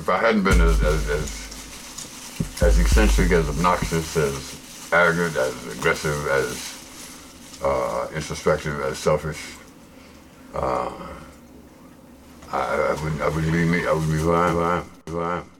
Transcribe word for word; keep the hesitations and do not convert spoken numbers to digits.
I hadn't been as as as, as eccentric, as obnoxious, as arrogant, as aggressive, as uh, introspective, as selfish, uh, I, I wouldn't I wouldn't be me. I would be who I am. Who I am. Who I am.